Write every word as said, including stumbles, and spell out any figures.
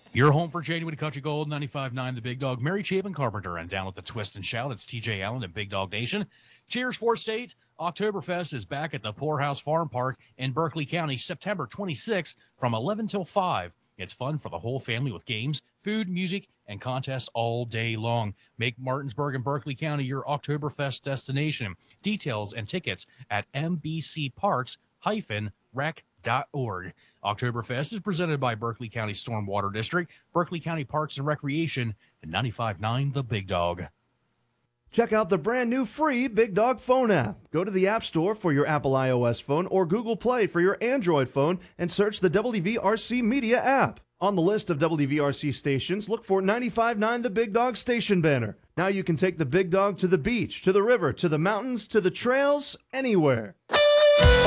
Your home for Genuine Country Gold, ninety-five point nine The Big Dog. Mary Chapin Carpenter, and down with the twist and shout, it's T J Allen and Big Dog Nation. Cheers for State. Oktoberfest is back at the Poorhouse Farm Park in Berkeley County, September twenty-sixth from eleven till five. It's fun for the whole family with games, food, music, and contests all day long. Make Martinsburg and Berkeley County your Oktoberfest destination. Details and tickets at m b c parks dash rec dot org. Oktoberfest is presented by Berkeley County Stormwater District, Berkeley County Parks and Recreation, and ninety-five point nine The Big Dog. Check out the brand new free Big Dog phone app. Go to the App Store for your Apple iOS phone or Google Play for your Android phone and search the W V R C Media app. On the list of W V R C stations, look for ninety-five point nine The Big Dog station banner. Now you can take the Big Dog to the beach, to the river, to the mountains, to the trails, anywhere.